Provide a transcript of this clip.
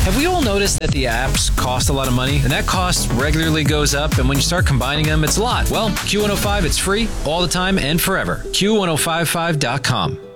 Have we all noticed that the apps cost a lot of money? And that cost regularly goes up, and when you start combining them, it's a lot. Well, Q105, it's free all the time and forever. Q1055.com.